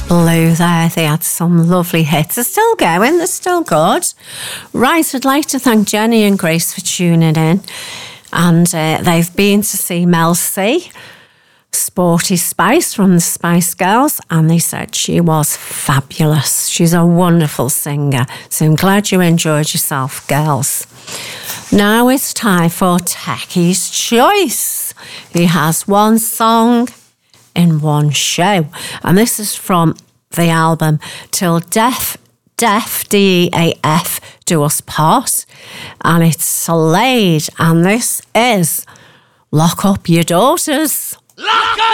Blue there. They had some lovely hits. They're still going. They're still good. Right, I'd like to thank Jenny and Grace for tuning in. And they've been to see Mel C, Sporty Spice from the Spice Girls, and they said she was fabulous. She's a wonderful singer. So I'm glad you enjoyed yourself, girls. Now it's time for Techie's Choice. He has one song in one show, and this is from the album Till Death, DEAF, Do Us Part, and it's Slade, and this is Lock Up Your Daughters. Lock up